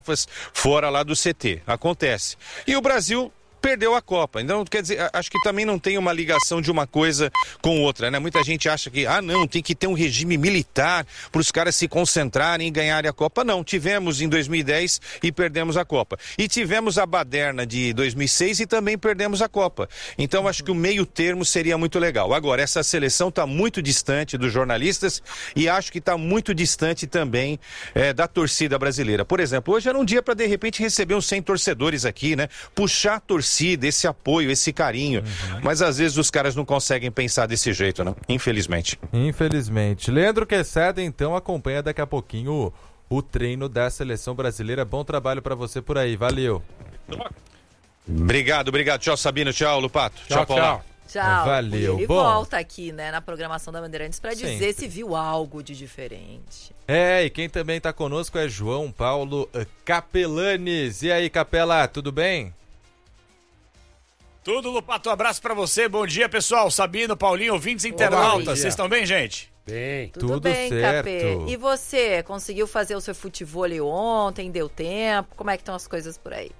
fora lá do CT. Acontece. E o Brasil perdeu a Copa. Então, quer dizer, acho que também não tem uma ligação de uma coisa com outra, né? Muita gente acha que, não, tem que ter um regime militar para os caras se concentrarem e ganharem a Copa. Não, tivemos em 2010 e perdemos a Copa. E tivemos a baderna de 2006 e também perdemos a Copa. Então, acho que o meio termo seria muito legal. Agora, essa seleção está muito distante dos jornalistas e acho que está muito distante também da torcida brasileira. Por exemplo, hoje era um dia para, de repente, receber uns 100 torcedores aqui, né? Puxar a torcida, esse apoio, esse carinho. Mas às vezes os caras não conseguem pensar desse jeito, né? Infelizmente. Leandro Quesada, então, acompanha daqui a pouquinho o treino da seleção brasileira. Bom trabalho pra você por aí. Valeu. Obrigado. Tchau, Sabino. Tchau, Lupato. Tchau, Paulão. Tchau. Valeu. E ele volta aqui, né, na programação da Bandeirantes para dizer se viu algo de diferente. E quem também tá conosco é João Paulo Capelanes. E aí, Capela, tudo bem? Tudo, Lupato, um abraço pra você, bom dia, pessoal, Sabino, Paulinho, ouvintes internautas, vocês estão bem, gente? Bem. Tudo bem, certo. Capê. E você, conseguiu fazer o seu futevôlei ontem, deu tempo? Como é que estão as coisas por aí?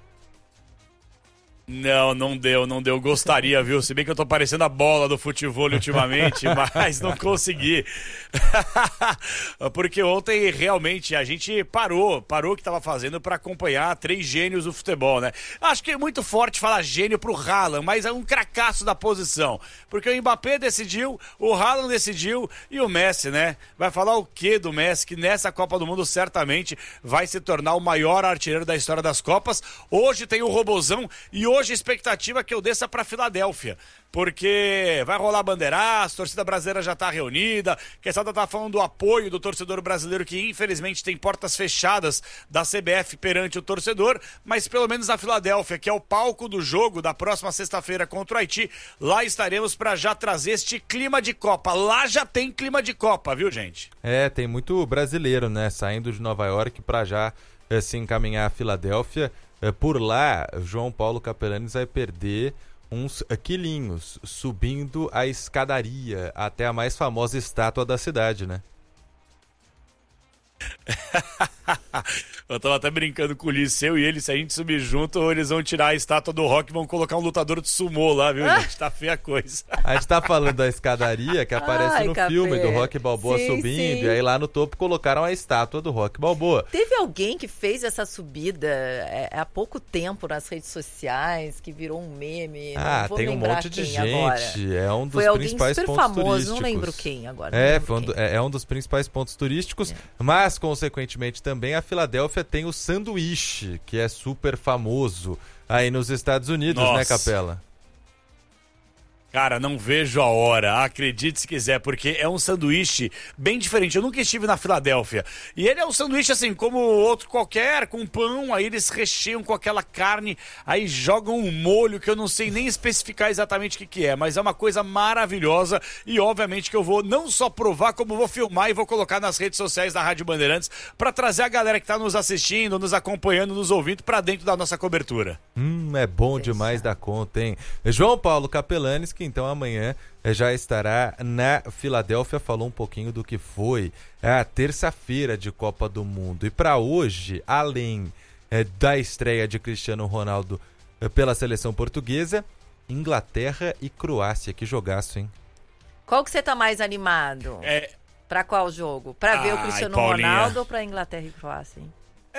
Não deu, gostaria, viu? Se bem que eu tô parecendo a bola do futevôlei ultimamente, mas não consegui. Porque ontem realmente a gente parou o que tava fazendo para acompanhar 3 gênios do futebol, né? Acho que é muito forte falar gênio pro Haaland, mas é um cracaço da posição. Porque o Mbappé decidiu, o Haaland decidiu e o Messi, né? Vai falar o quê do Messi? Que nessa Copa do Mundo certamente vai se tornar o maior artilheiro da história das Copas. Hoje tem o Robozão e hoje a expectativa é que eu desça para Filadélfia, porque vai rolar bandeiraço, a torcida brasileira já tá reunida, Quesada tá falando do apoio do torcedor brasileiro que infelizmente tem portas fechadas da CBF perante o torcedor, mas pelo menos na Filadélfia, que é o palco do jogo da próxima sexta-feira contra o Haiti, lá estaremos para já trazer este clima de Copa. Lá já tem clima de Copa, viu, gente? Tem muito brasileiro, né, saindo de Nova York para já se encaminhar a Filadélfia. Por lá, João Paulo Capelanes vai perder uns quilinhos subindo a escadaria até a mais famosa estátua da cidade, né? Eu tava até brincando com o Ulisses, eu e ele, se a gente subir junto, eles vão tirar a estátua do Rock e vão colocar um lutador de sumô lá, viu, gente? Tá feia a coisa. A gente tá falando da escadaria que aparece no filme do Rock Balboa subindo, e aí lá no topo colocaram a estátua do Rock Balboa. Teve alguém que fez essa subida há pouco tempo nas redes sociais, que virou um meme, não vou tem um monte de gente, agora. É um dos foi principais super pontos famoso, turísticos. Não lembro quem agora. É um dos principais pontos turísticos, mas consequentemente também a Filadélfia tem o sanduíche, que é super famoso aí nos Estados Unidos, né, Capela? Cara, não vejo a hora, acredite se quiser, porque é um sanduíche bem diferente. Eu nunca estive na Filadélfia. E ele é um sanduíche assim, como outro qualquer, com pão, aí eles recheiam com aquela carne, aí jogam um molho que eu não sei nem especificar exatamente o que é, mas é uma coisa maravilhosa e obviamente que eu vou não só provar, como vou filmar e vou colocar nas redes sociais da Rádio Bandeirantes para trazer a galera que tá nos assistindo, nos acompanhando, nos ouvindo para dentro da nossa cobertura. É bom demais da conta, hein? João Paulo Capelanes, que então amanhã já estará na Filadélfia, falou um pouquinho do que foi a terça-feira de Copa do Mundo. E para hoje, além da estreia de Cristiano Ronaldo pela seleção portuguesa, Inglaterra e Croácia. Que jogaço, hein? Qual que você tá mais animado? Para qual jogo? Para ver o Cristiano Ronaldo ou para Inglaterra e Croácia, hein?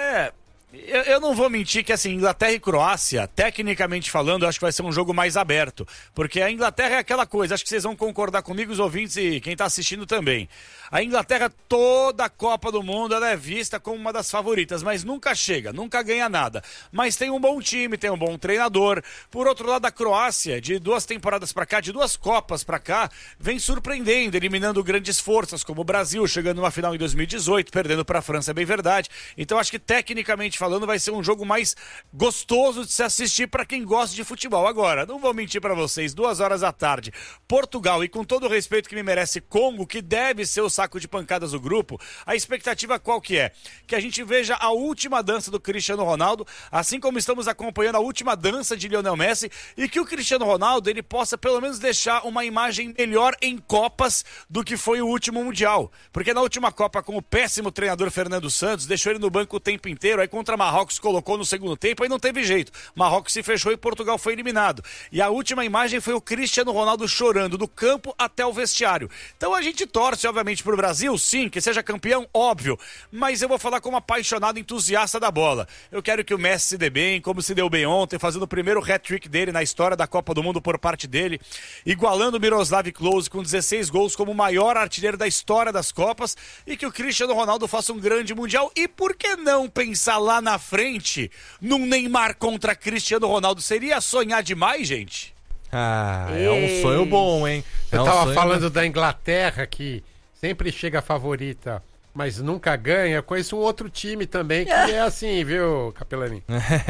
Eu não vou mentir que, assim, Inglaterra e Croácia, tecnicamente falando, eu acho que vai ser um jogo mais aberto. Porque a Inglaterra é aquela coisa, acho que vocês vão concordar comigo, os ouvintes e quem tá assistindo também. A Inglaterra, toda a Copa do Mundo, ela é vista como uma das favoritas, mas nunca chega, nunca ganha nada. Mas tem um bom time, tem um bom treinador. Por outro lado, a Croácia, de 2 temporadas pra cá, de 2 Copas pra cá, vem surpreendendo, eliminando grandes forças, como o Brasil, chegando numa final em 2018, perdendo pra França, é bem verdade. Então acho que, tecnicamente falando, vai ser um jogo mais gostoso de se assistir pra quem gosta de futebol. Agora, não vou mentir pra vocês, 2 horas da tarde, Portugal, e com todo o respeito que me merece, Congo, que deve ser o saco de pancadas do grupo, a expectativa qual que é? Que a gente veja a última dança do Cristiano Ronaldo, assim como estamos acompanhando a última dança de Lionel Messi, e que o Cristiano Ronaldo, ele possa pelo menos deixar uma imagem melhor em Copas do que foi o último Mundial, porque na última Copa, com o péssimo treinador Fernando Santos, deixou ele no banco o tempo inteiro, aí contra contra Marrocos colocou no segundo tempo, aí não teve jeito. Marrocos se fechou e Portugal foi eliminado. E a última imagem foi o Cristiano Ronaldo chorando do campo até o vestiário. Então a gente torce, obviamente, pro Brasil, sim, que seja campeão, óbvio. Mas eu vou falar como apaixonado entusiasta da bola. Eu quero que o Messi se dê bem, como se deu bem ontem, fazendo o primeiro hat-trick dele na história da Copa do Mundo por parte dele, igualando o Miroslav Klose com 16 gols como o maior artilheiro da história das Copas, e que o Cristiano Ronaldo faça um grande Mundial. E por que não pensar lá na frente num Neymar contra Cristiano Ronaldo? Seria sonhar demais, gente? É um sonho bom, hein? Eu tava falando da Inglaterra, que sempre chega favorita, mas nunca ganha. Eu conheço um outro time também que é assim, viu, Capelani?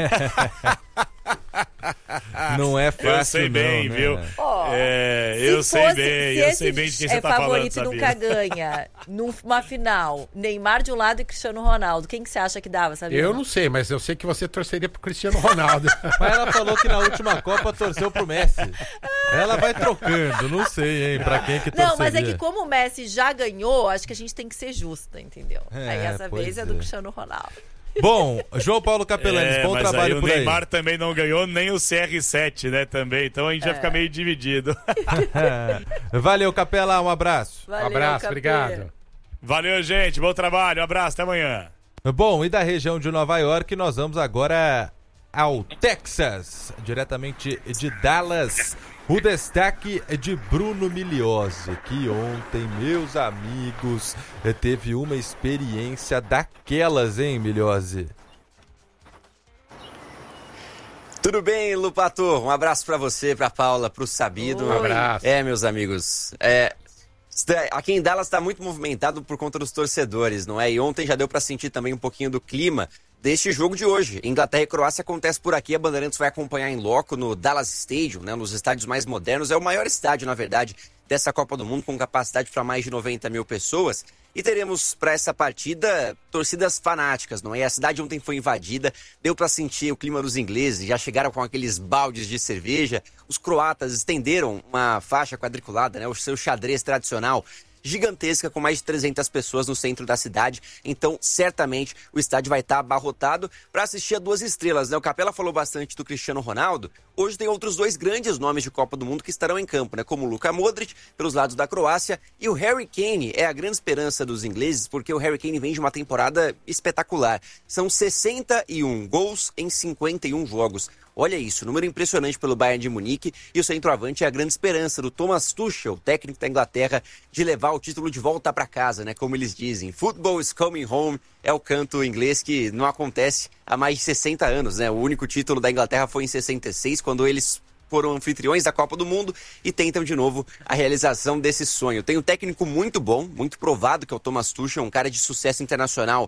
Não é fácil, eu sei bem, não, viu? Né? Eu sei bem de quem você tá falando, favorito e nunca ganha, numa final, Neymar de um lado e Cristiano Ronaldo, quem que você acha que dava, sabia? Eu não sei, mas eu sei que você torceria pro Cristiano Ronaldo. Mas ela falou que na última Copa torceu pro Messi. Ela vai trocando, não sei, hein, pra quem que torceria. Não, mas é que como o Messi já ganhou, acho que a gente tem que ser justa, entendeu? Aí essa vez é do Cristiano Ronaldo. Bom, João Paulo Capelani, bom trabalho por aí. O Neymar também não ganhou, nem o CR7, né, também. Então a gente vai ficar meio dividido. Valeu, Capela, um abraço. Valeu, um abraço, Capê. obrigado. Valeu, gente, bom trabalho, um abraço, até amanhã. Bom, e da região de Nova York, nós vamos agora ao Texas, diretamente de Dallas. O destaque é de Bruno Migliozzi, que ontem, meus amigos, teve uma experiência daquelas, hein, Migliozzi? Tudo bem, Lupator? Um abraço pra você, pra Paula, pro Sabido. Um abraço. Meus amigos, aqui em Dallas tá muito movimentado por conta dos torcedores, não é? E ontem já deu pra sentir também um pouquinho do clima deste jogo de hoje. Inglaterra e Croácia acontece por aqui, a Bandeirantes vai acompanhar em loco no Dallas Stadium, né, nos estádios mais modernos. É o maior estádio, na verdade, dessa Copa do Mundo, com capacidade para mais de 90 mil pessoas. E teremos para essa partida torcidas fanáticas, não é? A cidade ontem foi invadida, deu para sentir o clima dos ingleses, já chegaram com aqueles baldes de cerveja. Os croatas estenderam uma faixa quadriculada, né, o seu xadrez tradicional, gigantesca, com mais de 300 pessoas no centro da cidade. Então, certamente, o estádio vai estar abarrotado para assistir a duas estrelas, né? O Capela falou bastante do Cristiano Ronaldo. Hoje tem outros dois grandes nomes de Copa do Mundo que estarão em campo, né? Como o Luka Modric, pelos lados da Croácia, e o Harry Kane é a grande esperança dos ingleses, porque o Harry Kane vem de uma temporada espetacular. São 61 gols em 51 jogos. Olha isso, número impressionante pelo Bayern de Munique, e o centroavante é a grande esperança do Thomas Tuchel, técnico da Inglaterra, de levar o título de volta para casa, né? Como eles dizem, football is coming home, é o canto inglês que não acontece há mais de 60 anos, né? O único título da Inglaterra foi em 66, quando eles foram anfitriões da Copa do Mundo e tentam de novo a realização desse sonho. Tem um técnico muito bom, muito provado, que é o Thomas Tuchel, um cara de sucesso internacional,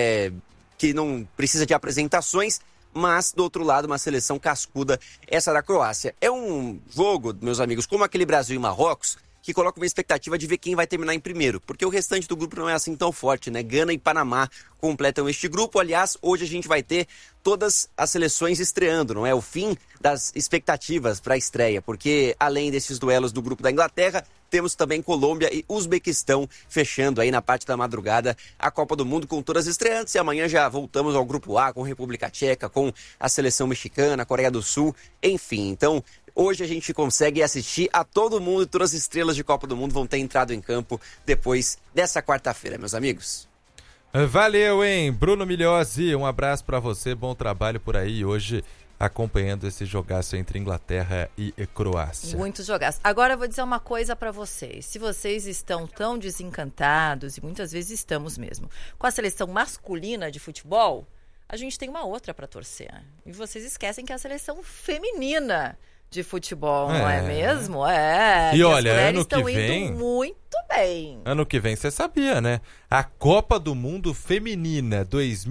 que não precisa de apresentações, mas, do outro lado, uma seleção cascuda, essa da Croácia. É um jogo, meus amigos, como aquele Brasil e Marrocos, que coloca uma expectativa de ver quem vai terminar em primeiro, porque o restante do grupo não é assim tão forte, né? Gana e Panamá completam este grupo. Aliás, hoje a gente vai ter todas as seleções estreando, não é? O fim das expectativas para a estreia, porque além desses duelos do grupo da Inglaterra, temos também Colômbia e Uzbequistão fechando aí na parte da madrugada a Copa do Mundo com todas as estreantes. E amanhã já voltamos ao grupo A com República Tcheca, com a seleção mexicana, Coreia do Sul, enfim. Então, hoje a gente consegue assistir a todo mundo e todas as estrelas de Copa do Mundo vão ter entrado em campo depois dessa quarta-feira, meus amigos. Valeu, hein? Bruno Migliozzi, um abraço pra você, bom trabalho por aí hoje, acompanhando esse jogaço entre Inglaterra e Croácia. Muito jogaço. Agora eu vou dizer uma coisa pra vocês. Se vocês estão tão desencantados, e muitas vezes estamos mesmo, com a seleção masculina de futebol, a gente tem uma outra pra torcer. E vocês esquecem que é a seleção feminina de futebol, não é mesmo? E olha, ano que vem, indo muito bem. Ano que vem, você sabia, né? A Copa do Mundo Feminina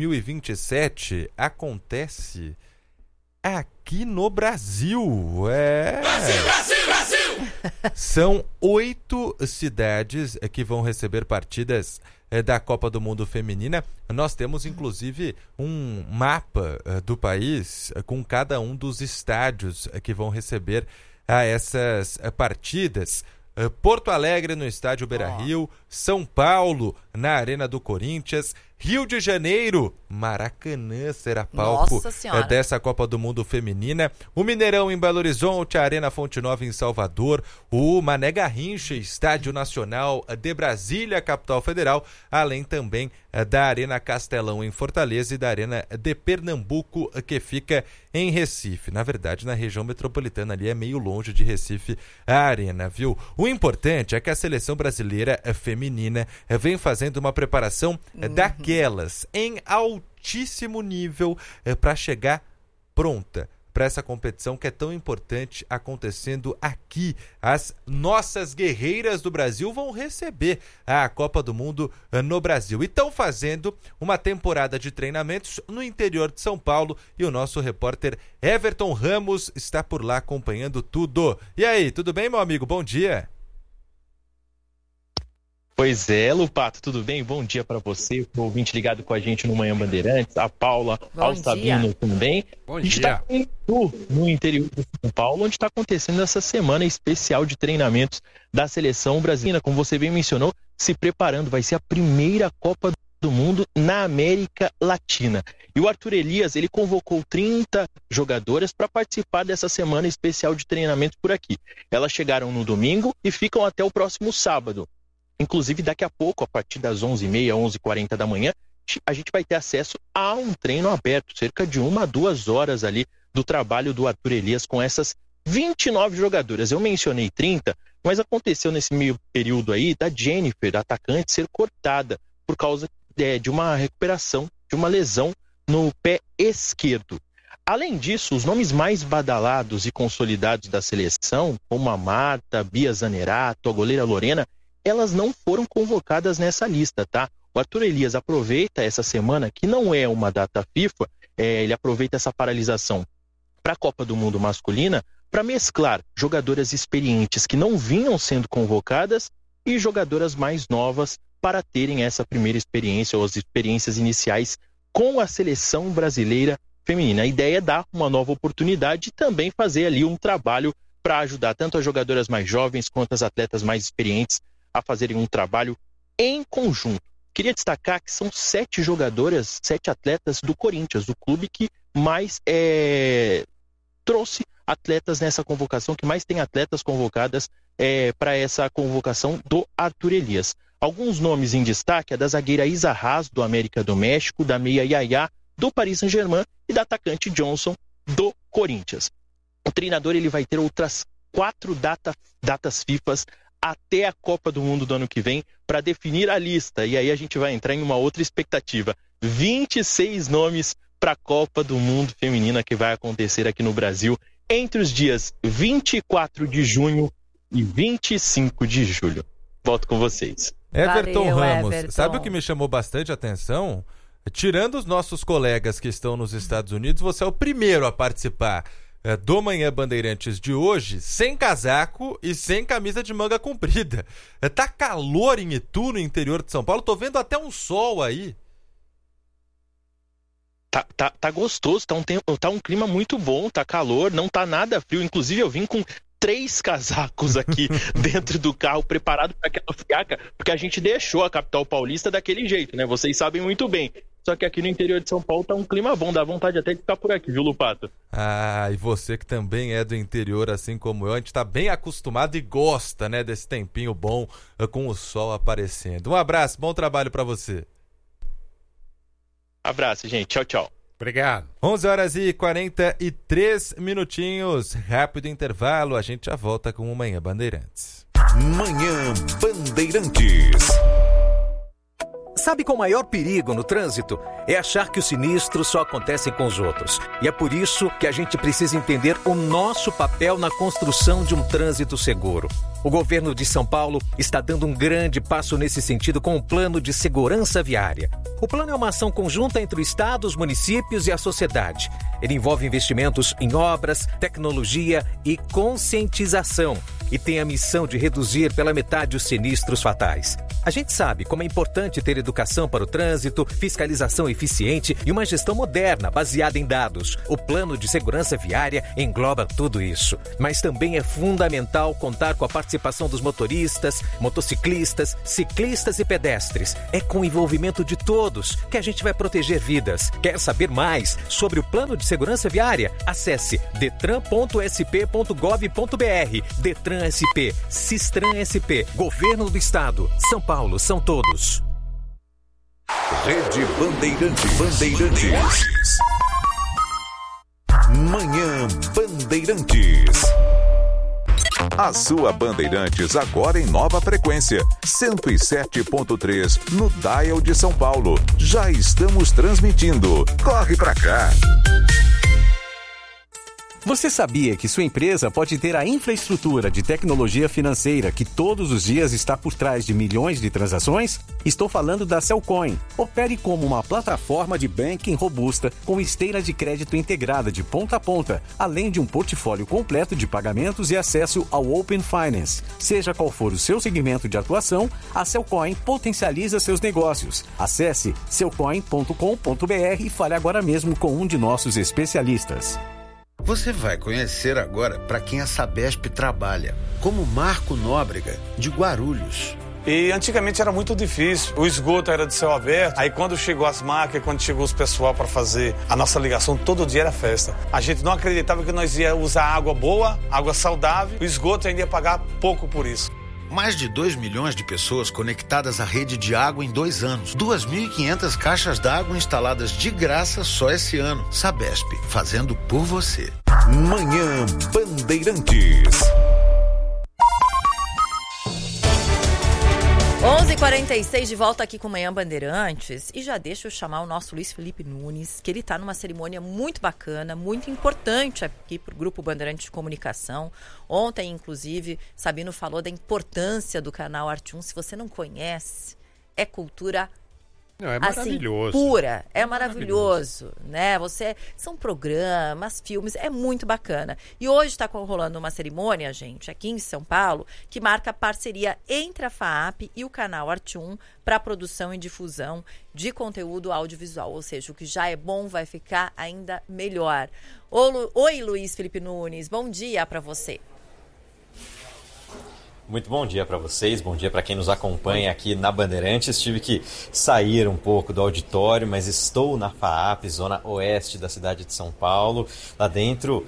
2027 acontece aqui no Brasil. Brasil, Brasil, Brasil! São 8 cidades que vão receber partidas da Copa do Mundo Feminina. Nós temos, inclusive, um mapa do país com cada um dos estádios que vão receber essas partidas. Porto Alegre no estádio Beira-Rio, São Paulo na Arena do Corinthians, Rio de Janeiro, Maracanã será palco dessa Copa do Mundo Feminina. O Mineirão em Belo Horizonte, a Arena Fonte Nova em Salvador, o Mané Garrincha, Estádio Nacional de Brasília, capital federal, além também da Arena Castelão em Fortaleza e da Arena de Pernambuco, que fica em Recife. Na verdade, na região metropolitana ali é meio longe de Recife a arena, viu? O importante é que a seleção brasileira feminina vem fazendo uma preparação daquelas em altíssimo nível para chegar pronta para essa competição que é tão importante acontecendo aqui. As nossas guerreiras do Brasil vão receber a Copa do Mundo no Brasil e estão fazendo uma temporada de treinamentos no interior de São Paulo e o nosso repórter Everton Ramos está por lá acompanhando tudo. E aí, tudo bem, meu amigo? Bom dia. Pois é, Lupato, tudo bem? Bom dia para você, o ouvinte ligado com a gente no Manhã Bandeirantes, a Paula, ao Sabino também. Bom a gente dia. está no interior de São Paulo, onde está acontecendo essa semana especial de treinamentos da seleção brasileira. Como você bem mencionou, se preparando, vai ser a primeira Copa do Mundo na América Latina. E o Arthur Elias, ele convocou 30 jogadoras para participar dessa semana especial de treinamentos por aqui. Elas chegaram no domingo e ficam até o próximo sábado. Inclusive, daqui a pouco, a partir das 11h30, 11h40 da manhã, a gente vai ter acesso a um treino aberto, cerca de 1 a 2 horas ali do trabalho do Arthur Elias com essas 29 jogadoras. Eu mencionei 30, mas aconteceu nesse meio período aí da Jennifer, a atacante, ser cortada por causa de uma recuperação, de uma lesão no pé esquerdo. Além disso, os nomes mais badalados e consolidados da seleção, como a Marta, a Bia Zanerato, a goleira Lorena, elas não foram convocadas nessa lista, tá? O Arthur Elias aproveita essa semana, que não é uma data FIFA, ele aproveita essa paralisação para a Copa do Mundo masculina para mesclar jogadoras experientes que não vinham sendo convocadas e jogadoras mais novas para terem essa primeira experiência ou as experiências iniciais com a seleção brasileira feminina. A ideia é dar uma nova oportunidade e também fazer ali um trabalho para ajudar tanto as jogadoras mais jovens quanto as atletas mais experientes a fazerem um trabalho em conjunto. Queria destacar que são 7 jogadoras, 7 atletas do Corinthians, do clube que mais trouxe atletas nessa convocação, que mais tem atletas convocadas para essa convocação do Arthur Elias. Alguns nomes em destaque é da zagueira Isa Haas, do América do México, da meia Yaya, do Paris Saint-Germain e da atacante Johnson, do Corinthians. O treinador ele vai ter outras 4 datas FIFAs até a Copa do Mundo do ano que vem para definir a lista. E aí a gente vai entrar em uma outra expectativa. 26 nomes para a Copa do Mundo Feminina que vai acontecer aqui no Brasil entre os dias 24 de junho e 25 de julho. Volto com vocês. Everton Valeu, Ramos, Everton. sabe o que me chamou bastante atenção? Tirando os nossos colegas que estão nos Estados Unidos, você é o primeiro a participar do Manhã Bandeirantes de hoje, sem casaco e sem camisa de manga comprida. Tá calor em Itu, no interior de São Paulo, tô vendo até um sol aí. Tá gostoso, tá um clima muito bom, tá calor, não tá nada frio. Inclusive eu vim com 3 casacos aqui dentro do carro, preparado para aquela friaca, porque a gente deixou a capital paulista daquele jeito, né? Vocês sabem muito bem. Só que aqui no interior de São Paulo tá um clima bom, dá vontade até de ficar por aqui, viu, Lupato? Ah, e você que também é do interior, assim como eu, a gente tá bem acostumado e gosta, né, desse tempinho bom com o sol aparecendo. Um abraço, bom trabalho para você. Abraço, gente. Tchau, tchau. Obrigado. 11h43 minutinhos, rápido intervalo, a gente já volta com o Manhã Bandeirantes. Manhã Bandeirantes. Sabe qual o maior perigo no trânsito? É achar que os sinistros só acontecem com os outros. E é por isso que a gente precisa entender o nosso papel na construção de um trânsito seguro. O governo de São Paulo está dando um grande passo nesse sentido com o Plano de Segurança Viária. O plano é uma ação conjunta entre o Estado, os municípios e a sociedade. Ele envolve investimentos em obras, tecnologia e conscientização. E tem a missão de reduzir pela metade os sinistros fatais. A gente sabe como é importante ter educação para o trânsito, fiscalização eficiente eficiente e uma gestão moderna baseada em dados. O plano de segurança viária engloba tudo isso. Mas também é fundamental contar com a participação dos motoristas, motociclistas, ciclistas e pedestres. É com o envolvimento de todos que a gente vai proteger vidas. Quer saber mais sobre o plano de segurança viária? Acesse detran.sp.gov.br. Detran SP, Sistran SP, Governo do Estado, São Paulo, são todos. Rede Bandeirantes. Manhã Bandeirantes. A sua Bandeirantes agora em nova frequência, 107.3 no dial de São Paulo. Já estamos transmitindo. Corre pra cá. Você sabia que sua empresa pode ter a infraestrutura de tecnologia financeira que todos os dias está por trás de milhões de transações? Estou falando da Cellcoin. Opere como uma plataforma de banking robusta com esteira de crédito integrada de ponta a ponta, além de um portfólio completo de pagamentos e acesso ao Open Finance. Seja qual for o seu segmento de atuação, a Cellcoin potencializa seus negócios. Acesse cellcoin.com.br e fale agora mesmo com um de nossos especialistas. Você vai conhecer agora para quem a Sabesp trabalha, como Marco Nóbrega, de Guarulhos. E antigamente era muito difícil, o esgoto era de céu aberto, aí quando chegou as máquinas, quando chegou os pessoal para fazer a nossa ligação, todo dia era festa. A gente não acreditava que nós ia usar água boa, água saudável, o esgoto ainda ia pagar pouco por isso. Mais de 2 milhões de pessoas conectadas à rede de água em 2 anos. 2.500 caixas d'água instaladas de graça só esse ano. Sabesp, fazendo por você. Manhã Bandeirantes. 11h46, de volta aqui com Manhã Bandeirantes. E já deixa eu chamar o nosso Luiz Felipe Nunes, que ele está numa cerimônia muito bacana, muito importante aqui para o Grupo Bandeirantes de Comunicação. Ontem, inclusive, Sabino falou da importância do canal Arte 1. Se você não conhece, é cultura Não, é maravilhoso. Assim, pura. É maravilhoso, né? São programas, filmes, é muito bacana. E hoje está rolando uma cerimônia, gente, aqui em São Paulo, que marca a parceria entre a FAAP e o canal Arte 1 para produção e difusão de conteúdo audiovisual. Ou seja, o que já é bom vai ficar ainda melhor. Oi, Luiz Felipe Nunes, bom dia para você. Muito bom dia para vocês, bom dia para quem nos acompanha aqui na Bandeirantes. Tive que sair um pouco do auditório, mas estou na FAAP, zona oeste da cidade de São Paulo. Lá dentro,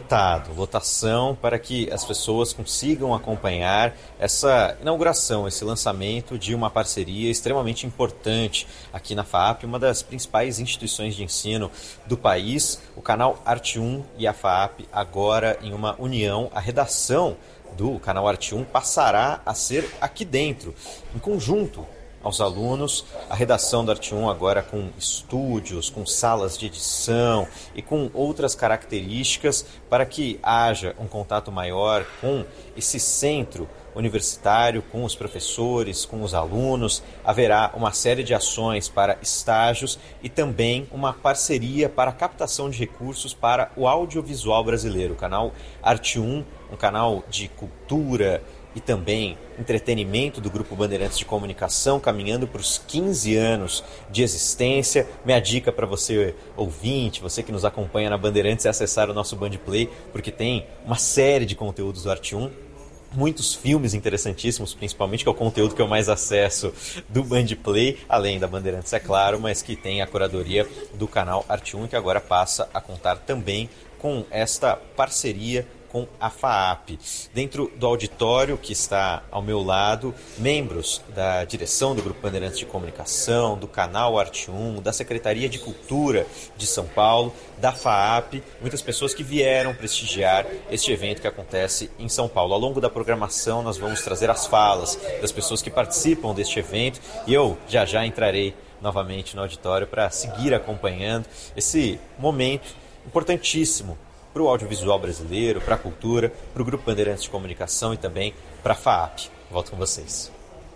lotação para que as pessoas consigam acompanhar essa inauguração, esse lançamento de uma parceria extremamente importante aqui na FAAP, uma das principais instituições de ensino do país. O canal Arte 1 e a FAAP agora em uma união, a redação do canal Arte 1 passará a ser aqui dentro, em conjunto aos alunos, a redação do Arte 1 agora com estúdios, com salas de edição e com outras características para que haja um contato maior com esse centro universitário, com os professores, com os alunos. Haverá uma série de ações para estágios e também uma parceria para a captação de recursos para o audiovisual brasileiro. O canal Arte 1, um canal de cultura e também entretenimento do Grupo Bandeirantes de Comunicação, caminhando para os 15 anos de existência. Minha dica para você, ouvinte, você que nos acompanha na Bandeirantes, é acessar o nosso Bandplay, porque tem uma série de conteúdos do Arte 1, muitos filmes interessantíssimos, principalmente, que é o conteúdo que eu mais acesso do Bandplay, além da Bandeirantes, é claro, mas que tem a curadoria do canal Arte 1, que agora passa a contar também com esta parceria com a FAAP. Dentro do auditório que está ao meu lado, membros da direção do Grupo Bandeirantes de Comunicação, do canal Arte 1, da Secretaria de Cultura de São Paulo, da FAAP, muitas pessoas que vieram prestigiar este evento que acontece em São Paulo. Ao longo da programação nós vamos trazer as falas das pessoas que participam deste evento e eu já entrarei novamente no auditório para seguir acompanhando esse momento importantíssimo para o audiovisual brasileiro, para a cultura, para o Grupo Bandeirantes de Comunicação e também para a FAAP. Volto com vocês.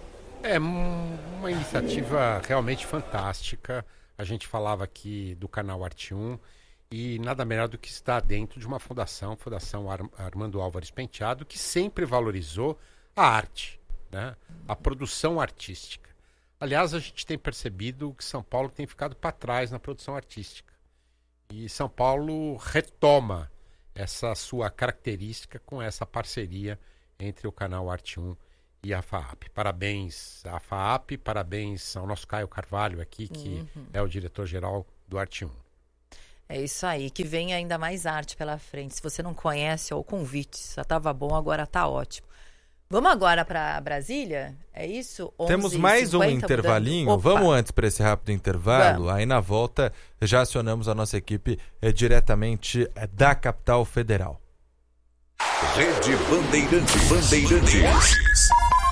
É uma iniciativa realmente fantástica. A gente falava aqui do canal Arte 1 e nada melhor do que estar dentro de uma fundação, Fundação Armando Álvares Penteado, que sempre valorizou a arte, né? A produção artística. Aliás, a gente tem percebido que São Paulo tem ficado para trás na produção artística. E São Paulo retoma essa sua característica com essa parceria entre o canal Arte 1 e a FAAP. Parabéns à FAAP, parabéns ao nosso Caio Carvalho aqui, que é o diretor-geral do Arte 1. É isso aí, que vem ainda mais arte pela frente. Se você não conhece, ó, o convite, já estava bom, agora tá ótimo. Vamos agora para Brasília? É isso? Temos mais um intervalinho. Vamos antes para esse rápido intervalo. Aí na volta já acionamos a nossa equipe diretamente da capital federal. Rede Bandeirantes.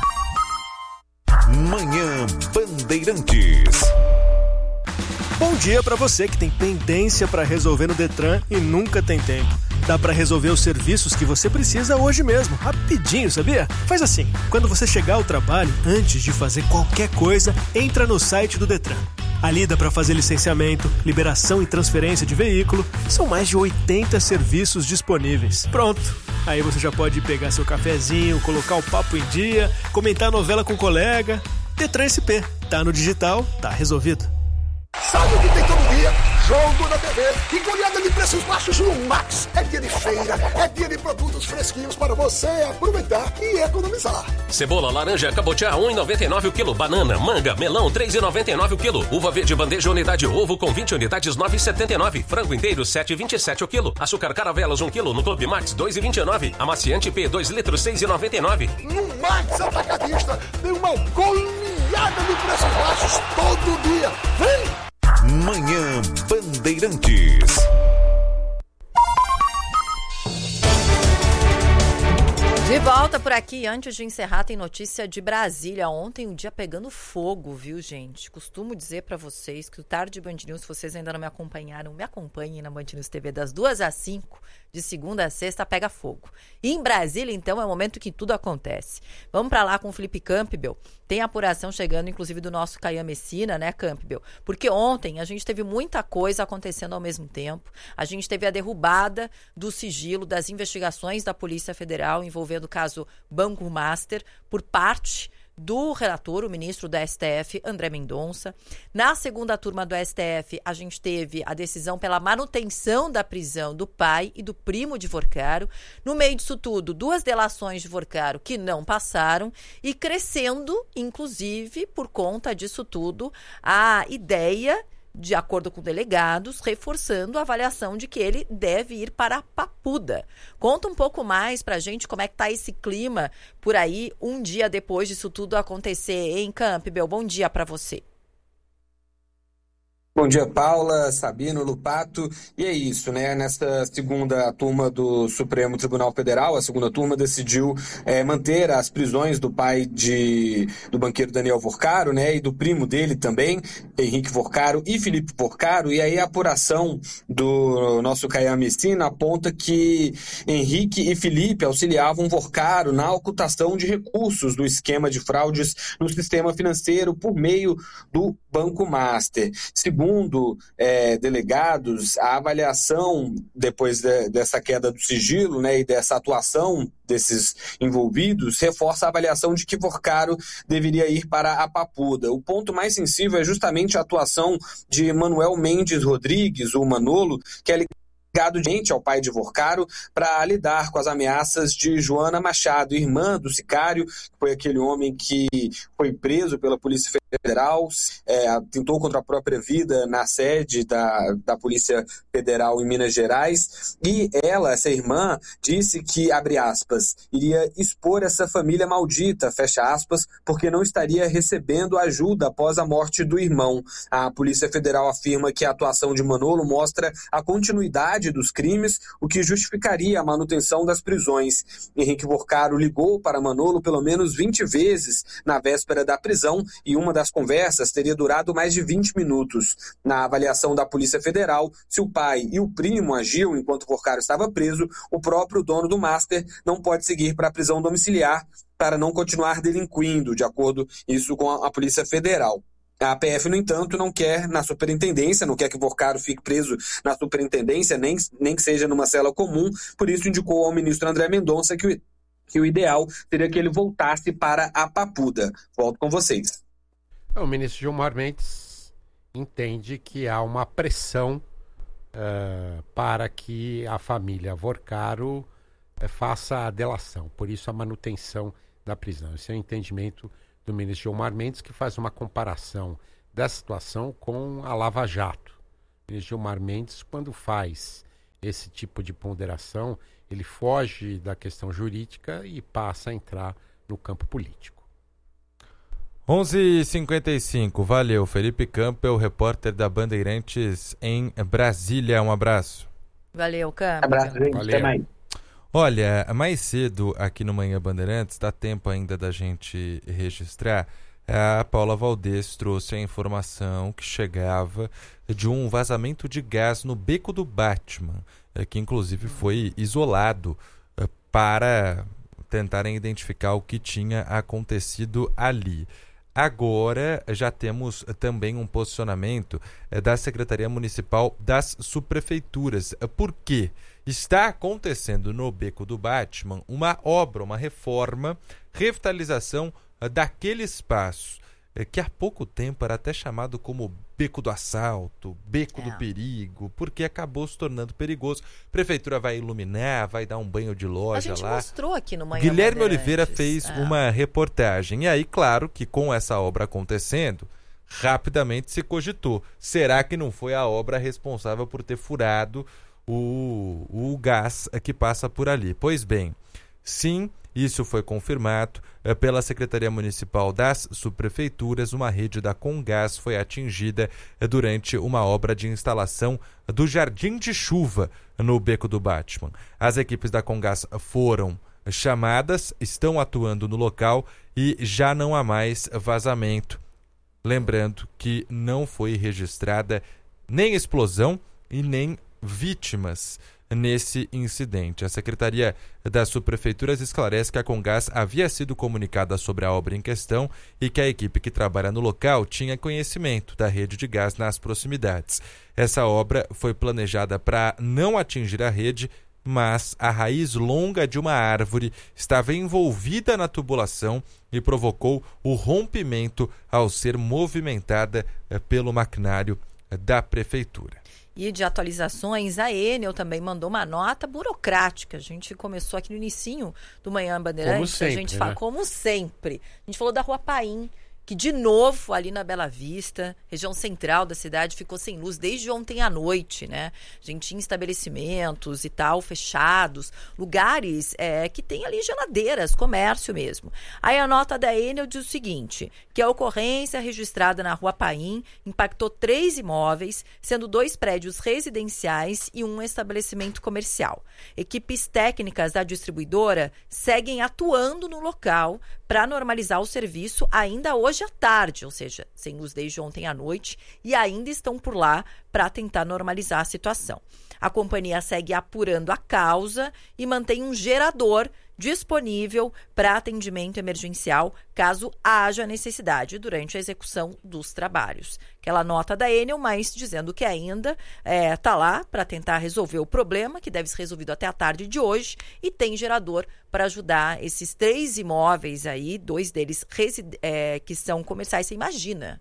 Manhã Bandeirantes. Bom dia para você que tem pendência para resolver no Detran e nunca tem tempo. Dá para resolver os serviços que você precisa hoje mesmo, rapidinho, sabia? Faz assim, quando você chegar ao trabalho, antes de fazer qualquer coisa, entra no site do Detran. Ali dá para fazer licenciamento, liberação e transferência de veículo. São mais de 80 serviços disponíveis. Pronto! Aí você já pode pegar seu cafezinho, colocar o papo em dia, comentar a novela com o colega. Detran SP. Tá no digital, tá resolvido. Sabe o que tem todo dia? Jogo da TV e goleada de preços baixos no Max. É dia de feira, é dia de produtos fresquinhos para você aproveitar e economizar. Cebola, laranja, cabotiá, 1,99 o quilo. Banana, manga, melão, 3,99 o quilo. Uva verde, bandeja, unidade ovo com 20 unidades, 9,79. Frango inteiro, 7,27 o quilo. Açúcar Caravelas, 1 quilo. No Clube Max, 2,29. Amaciante P, 2 litros, 6,99. No Max Atacadista, tem uma goleada de preços baixos todo dia. Vem! Manhã Bandeirantes. De volta por aqui, antes de encerrar, tem notícia de Brasília. Ontem o dia pegando fogo, viu, gente? Costumo dizer pra vocês que o Tarde Band News, se vocês ainda não me acompanharam, me acompanhem na Band News TV das 2 às 5, de segunda a sexta, pega fogo. E em Brasília, então, é o momento que tudo acontece. Vamos pra lá com o Felipe Campbell. Tem apuração chegando, inclusive, do nosso Caian Messina, né, Campbell? Porque ontem a gente teve muita coisa acontecendo ao mesmo tempo. A gente teve a derrubada do sigilo das investigações da Polícia Federal envolvendo o caso Banco Master por parte do relator, o ministro do STF, André Mendonça. Na segunda turma do STF, a gente teve a decisão pela manutenção da prisão do pai e do primo de Vorcaro. No meio disso tudo, 2 delações de Vorcaro que não passaram e crescendo, inclusive, por conta disso tudo, a ideia, de acordo com delegados, reforçando a avaliação de que ele deve ir para a Papuda. Conta um pouco mais pra gente como é que tá esse clima por aí, um dia depois disso tudo acontecer, hein, Campbell? Bom dia para você. Bom dia, Paula, Sabino, Lupato. E é isso, né? Nesta segunda turma do Supremo Tribunal Federal, a segunda turma decidiu manter as prisões do pai do banqueiro Daniel Vorcaro, né? E do primo dele também, Henrique Vorcaro e Felipe Vorcaro. E aí a apuração do nosso Caian Messina aponta que Henrique e Felipe auxiliavam Vorcaro na ocultação de recursos do esquema de fraudes no sistema financeiro por meio do Banco Master. Segundo delegados, a avaliação depois dessa queda do sigilo, né, e dessa atuação desses envolvidos, reforça a avaliação de que Vorcaro deveria ir para a Papuda. O ponto mais sensível é justamente a atuação de Manuel Mendes Rodrigues, o Manolo, que é ligado ao pai de Vorcaro para lidar com as ameaças de Joana Machado, irmã do sicário, que foi aquele homem que foi preso pela Polícia Federal, atentou contra a própria vida na sede da Polícia Federal em Minas Gerais, e ela, essa irmã, disse que, abre aspas, iria expor essa família maldita, fecha aspas, porque não estaria recebendo ajuda após a morte do irmão. A Polícia Federal afirma que a atuação de Manolo mostra a continuidade dos crimes, o que justificaria a manutenção das prisões. Henrique Vorcaro ligou para Manolo pelo menos 20 vezes na véspera da prisão e uma das conversas teria durado mais de 20 minutos. Na avaliação da Polícia Federal, se o pai e o primo agiam enquanto Vorcaro estava preso, o próprio dono do Master não pode seguir para a prisão domiciliar para não continuar delinquindo, de acordo isso com a Polícia Federal. A PF, no entanto, não quer na superintendência, não quer que Vorcaro fique preso na superintendência, nem que seja numa cela comum, por isso indicou ao ministro André Mendonça que o ideal seria que ele voltasse para a Papuda. Volto com vocês. O ministro Gilmar Mendes entende que há uma pressão para que a família Vorcaro faça a delação, por isso a manutenção da prisão. Esse é o entendimento do ministro Gilmar Mendes, que faz uma comparação da situação com a Lava Jato. O ministro Gilmar Mendes, quando faz esse tipo de ponderação, ele foge da questão jurídica e passa a entrar no campo político. 11h55, valeu. Felipe Campbell, repórter da Bandeirantes em Brasília. Um abraço. Valeu, Campbell. Abraço, gente. Valeu. Até mais. Olha, mais cedo aqui no Manhã Bandeirantes, dá tempo ainda da gente registrar, a Paula Valdez trouxe a informação que chegava de um vazamento de gás no Beco do Batman, que inclusive foi isolado para tentarem identificar o que tinha acontecido ali. Agora já temos também um posicionamento da Secretaria Municipal das Subprefeituras. Por quê? Está acontecendo no Beco do Batman uma obra, uma reforma, revitalização daquele espaço que há pouco tempo era até chamado como Beco do Assalto, Beco do Perigo, porque acabou se tornando perigoso. A prefeitura vai iluminar, vai dar um banho de loja lá. A gente mostrou aqui no Manhã Guilherme Bandeirantes. Oliveira fez uma reportagem. E aí, claro que com essa obra acontecendo, rapidamente se cogitou. Será que não foi a obra responsável por ter furado o gás que passa por ali? Pois bem, sim, isso foi confirmado pela Secretaria Municipal das Subprefeituras. Uma rede da Comgás foi atingida durante uma obra de instalação do Jardim de Chuva no Beco do Batman. As equipes da Comgás foram chamadas, estão atuando no local e já não há mais vazamento. Lembrando que não foi registrada nem explosão e nem vítimas nesse incidente. A Secretaria das Subprefeituras esclarece que a Comgás havia sido comunicada sobre a obra em questão e que a equipe que trabalha no local tinha conhecimento da rede de gás nas proximidades. Essa obra foi planejada para não atingir a rede, mas a raiz longa de uma árvore estava envolvida na tubulação e provocou o rompimento ao ser movimentada pelo maquinário da Prefeitura. E de atualizações, a Enel também mandou uma nota burocrática. A gente começou aqui no inicinho do Manhã Bandeirantes. Como sempre, a gente fala, né? como sempre. A gente falou da Rua Paim, que de novo ali na Bela Vista, região central da cidade, ficou sem luz desde ontem à noite, né? A gente tinha estabelecimentos e tal, fechados, lugares que tem ali geladeiras, comércio mesmo. Aí a nota da Enel diz o seguinte, que a ocorrência registrada na Rua Paim impactou 3 imóveis, sendo 2 prédios residenciais e um estabelecimento comercial. Equipes técnicas da distribuidora seguem atuando no local para normalizar o serviço ainda hoje à tarde, ou seja, sem luz desde ontem à noite, e ainda estão por lá para tentar normalizar a situação. A companhia segue apurando a causa e mantém um gerador disponível para atendimento emergencial caso haja necessidade durante a execução dos trabalhos. Aquela nota da Enel, mas dizendo que ainda está lá para tentar resolver o problema, que deve ser resolvido até a tarde de hoje, e tem gerador para ajudar esses 3 imóveis aí, 2 deles que são comerciais. Você imagina,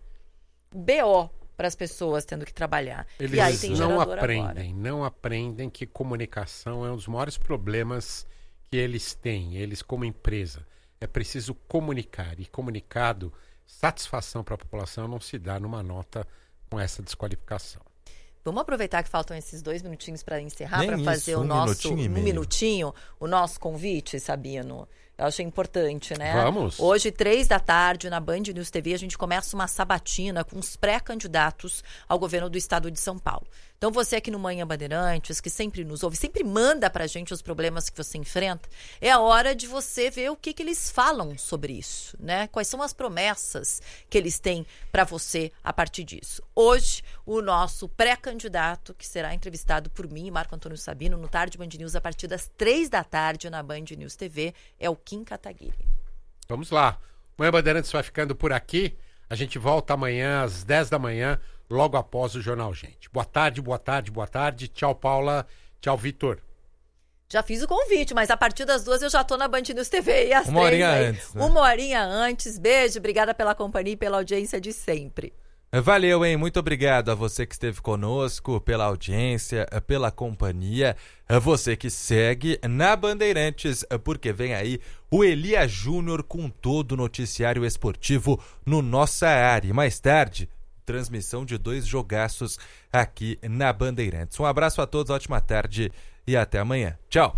BO para as pessoas tendo que trabalhar. Eles e aí tem gerador não aprendem que comunicação é um dos maiores problemas que eles têm, eles como empresa. É preciso comunicar, e comunicado, satisfação para a população não se dá numa nota com essa desqualificação. Vamos aproveitar que faltam esses 2 minutinhos para encerrar, para Nem fazer isso, o nosso minutinho, o nosso convite, Sabino. Eu achei importante, né? Vamos. Hoje, 3h na Band News TV, a gente começa uma sabatina com os pré-candidatos ao governo do estado de São Paulo. Então, você aqui no Manhã Bandeirantes, que sempre nos ouve, sempre manda pra gente os problemas que você enfrenta, é a hora de você ver o que eles falam sobre isso, né? Quais são as promessas que eles têm para você a partir disso. Hoje, o nosso pré-candidato, que será entrevistado por mim e Marco Antônio Sabino, no Tarde Band News, a partir das 3h na Band News TV, é o Kim Kataguiri. Vamos lá. Manhã Bandeirantes vai ficando por aqui. A gente volta amanhã às 10 da manhã, logo após o Jornal Gente. Boa tarde, boa tarde, boa tarde. Tchau, Paula. Tchau, Vitor. Já fiz o convite, mas a partir das 2 eu já tô na Band News TV. E às 1 horinha aí, antes. Né? 1 horinha antes. Beijo, obrigada pela companhia e pela audiência de sempre. Valeu, hein? Muito obrigado a você que esteve conosco, pela audiência, pela companhia. A você que segue na Bandeirantes, porque vem aí o Elia Júnior com todo o noticiário esportivo no Nossa Área. E mais tarde, transmissão de 2 jogaços aqui na Bandeirantes. Um abraço a todos, ótima tarde e até amanhã. Tchau.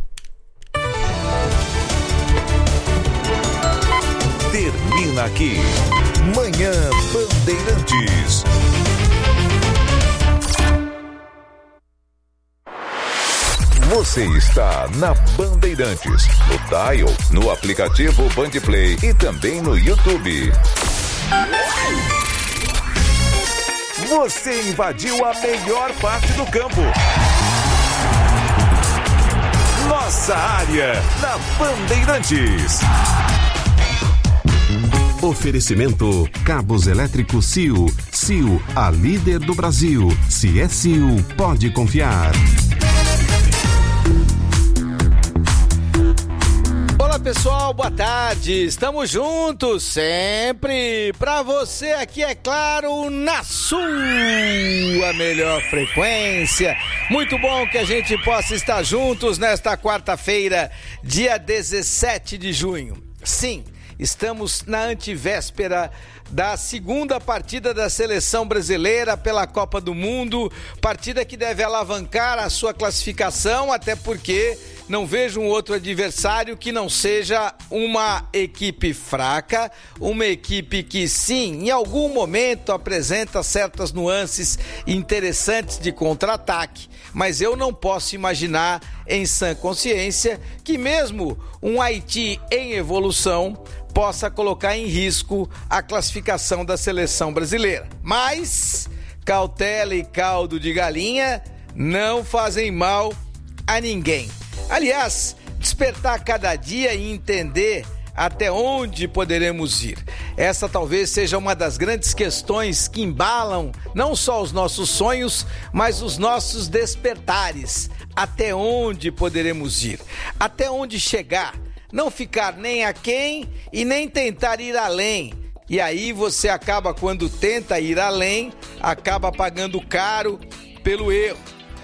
Termina aqui. Manhã Bandeirantes. Você está na Bandeirantes, no dial, no aplicativo Bandplay e também no YouTube. Você invadiu a melhor parte do campo. Nossa Área, na Bandeirantes. Oferecimento Cabos Elétricos Sil. Sil, a líder do Brasil. Se é Sil, pode confiar. Olá pessoal, boa tarde, estamos juntos sempre pra você aqui, é claro, na sua melhor frequência. Muito bom que a gente possa estar juntos nesta quarta-feira, dia 17 de junho. Sim, estamos na antivéspera da segunda partida da seleção brasileira pela Copa do Mundo, partida que deve alavancar a sua classificação, até porque não vejo um outro adversário que não seja uma equipe fraca, uma equipe que sim, em algum momento apresenta certas nuances interessantes de contra-ataque, mas eu não posso imaginar em sã consciência que mesmo um Haiti em evolução possa colocar em risco a classificação da seleção brasileira. Mas cautela e caldo de galinha não fazem mal a ninguém. Aliás, despertar cada dia e entender até onde poderemos ir. Essa talvez seja uma das grandes questões que embalam não só os nossos sonhos, mas os nossos despertares. Até onde poderemos ir? Até onde chegar? Não ficar nem aquém e nem tentar ir além. E aí você acaba, quando tenta ir além, acaba pagando caro pelo erro.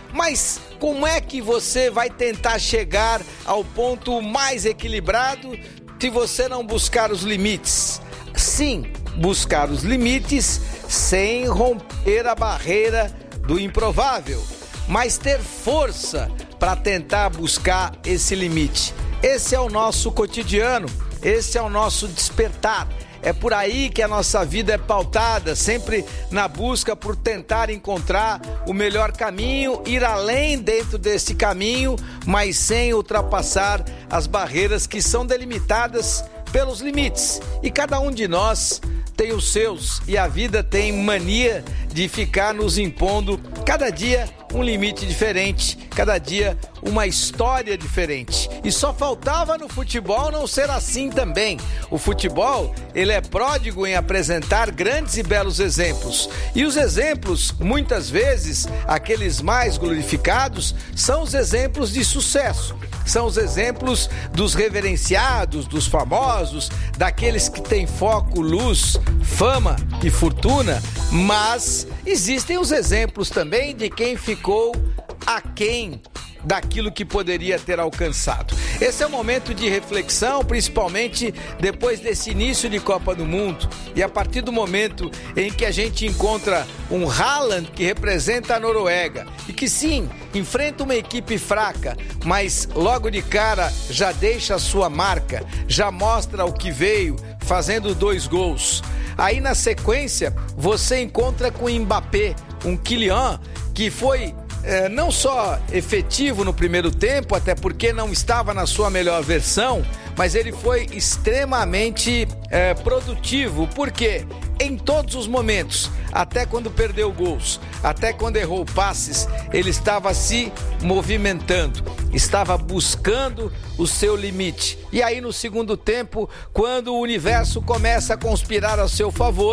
Mas como é que você vai tentar chegar ao ponto mais equilibrado se você não buscar os limites? Sim, buscar os limites sem romper a barreira do improvável, mas ter força para tentar buscar esse limite. Esse é o nosso cotidiano, esse é o nosso despertar. É por aí que a nossa vida é pautada, sempre na busca por tentar encontrar o melhor caminho, ir além dentro desse caminho, mas sem ultrapassar as barreiras que são delimitadas pelos limites. E cada um de nós tem os seus, e a vida tem mania de ficar nos impondo cada dia um limite diferente, cada dia uma história diferente. E só faltava no futebol não ser assim também. O futebol, ele é pródigo em apresentar grandes e belos exemplos. E os exemplos, muitas vezes, aqueles mais glorificados, são os exemplos de sucesso. São os exemplos dos reverenciados, dos famosos, daqueles que têm foco, luz, fama e fortuna, mas existem os exemplos também de quem ficou aquém daquilo que poderia ter alcançado. Esse é um momento de reflexão, principalmente depois desse início de Copa do Mundo, e a partir do momento em que a gente encontra um Haaland que representa a Noruega e que sim, enfrenta uma equipe fraca, mas logo de cara já deixa a sua marca, já mostra o que veio, fazendo 2 gols. Aí na sequência você encontra com o Mbappé, um Kylian que foi não só efetivo no primeiro tempo, até porque não estava na sua melhor versão, mas ele foi extremamente produtivo, porque em todos os momentos, até quando perdeu gols, até quando errou passes, ele estava se movimentando, estava buscando o seu limite. E aí no segundo tempo, quando o universo começa a conspirar a seu favor,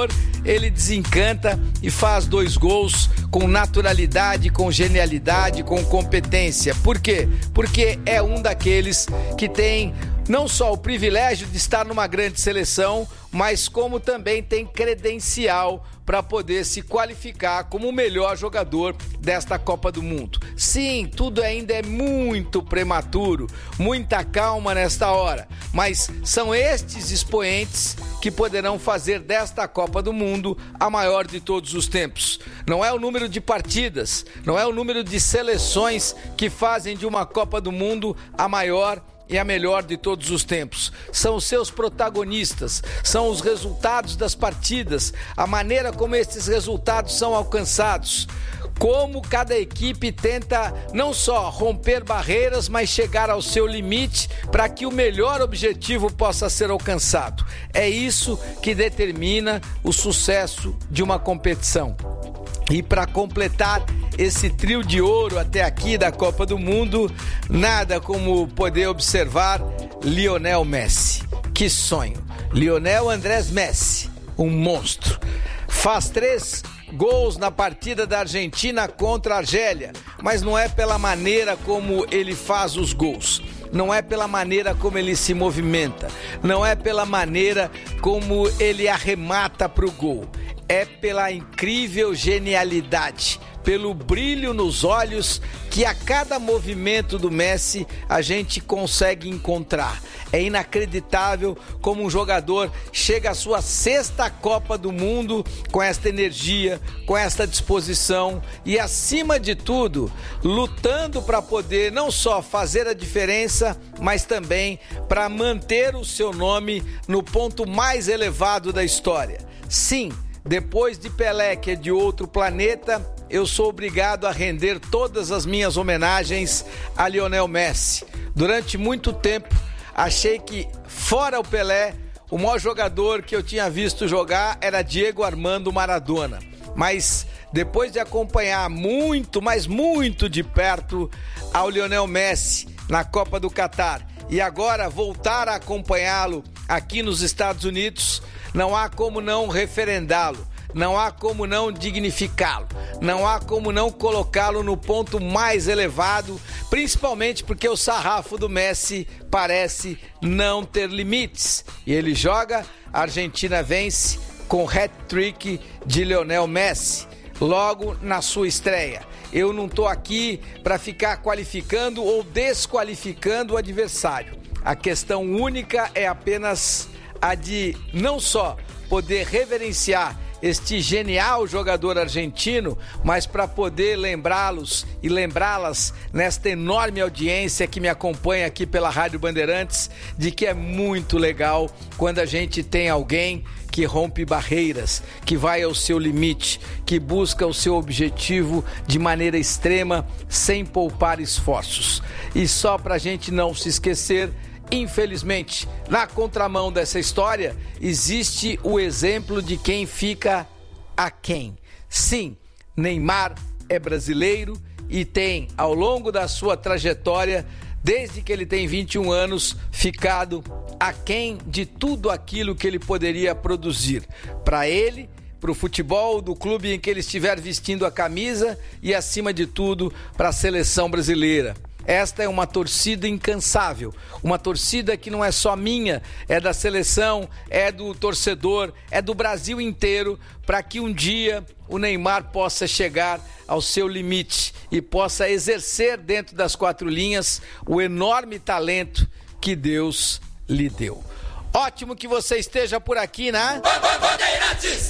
ele desencanta e faz 2 gols com naturalidade, com genialidade, com competência. Por quê? Porque é um daqueles que tem não só o privilégio de estar numa grande seleção, mas como também tem credencial para poder se qualificar como o melhor jogador desta Copa do Mundo. Sim, tudo ainda é muito prematuro, muita calma nesta hora, mas são estes expoentes que poderão fazer desta Copa do Mundo a maior de todos os tempos. Não é o número de partidas, não é o número de seleções que fazem de uma Copa do Mundo a maior e a melhor de todos os tempos. São os seus protagonistas, são os resultados das partidas, a maneira como esses resultados são alcançados, como cada equipe tenta não só romper barreiras, mas chegar ao seu limite para que o melhor objetivo possa ser alcançado. É isso que determina o sucesso de uma competição. E para completar esse trio de ouro até aqui da Copa do Mundo, nada como poder observar Lionel Messi. Que sonho! Lionel Andrés Messi, um monstro. Faz 3 gols na partida da Argentina contra a Argélia, mas não é pela maneira como ele faz os gols. Não é pela maneira como ele se movimenta. Não é pela maneira como ele arremata para o gol. É pela incrível genialidade, pelo brilho nos olhos que a cada movimento do Messi a gente consegue encontrar. É inacreditável como um jogador chega à sua 6ª Copa do Mundo com esta energia, com esta disposição e, acima de tudo, lutando para poder não só fazer a diferença, mas também para manter o seu nome no ponto mais elevado da história. Sim, depois de Pelé, que é de outro planeta, eu sou obrigado a render todas as minhas homenagens a Lionel Messi. Durante muito tempo, achei que, fora o Pelé, o maior jogador que eu tinha visto jogar era Diego Armando Maradona. Mas depois de acompanhar muito, mas muito de perto ao Lionel Messi na Copa do Catar e agora voltar a acompanhá-lo aqui nos Estados Unidos, não há como não referendá-lo, não há como não dignificá-lo, não há como não colocá-lo no ponto mais elevado, principalmente porque o sarrafo do Messi parece não ter limites. E ele joga, a Argentina vence com hat-trick de Lionel Messi, logo na sua estreia. Eu não estou aqui para ficar qualificando ou desqualificando o adversário. A questão única é apenas a de não só poder reverenciar este genial jogador argentino, mas para poder lembrá-los e lembrá-las nesta enorme audiência que me acompanha aqui pela Rádio Bandeirantes, de que é muito legal quando a gente tem alguém que rompe barreiras, que vai ao seu limite, que busca o seu objetivo de maneira extrema, sem poupar esforços. E só para a gente não se esquecer, infelizmente, na contramão dessa história, existe o exemplo de quem fica aquém. Sim, Neymar é brasileiro e tem, ao longo da sua trajetória, desde que ele tem 21 anos, ficado aquém de tudo aquilo que ele poderia produzir. Para ele, para o futebol do clube em que ele estiver vestindo a camisa e, acima de tudo, para a seleção brasileira. Esta é uma torcida incansável, uma torcida que não é só minha, é da seleção, é do torcedor, é do Brasil inteiro, para que um dia o Neymar possa chegar ao seu limite e possa exercer dentro das 4 linhas o enorme talento que Deus lhe deu. Ótimo que você esteja por aqui, né? Bandeirantes!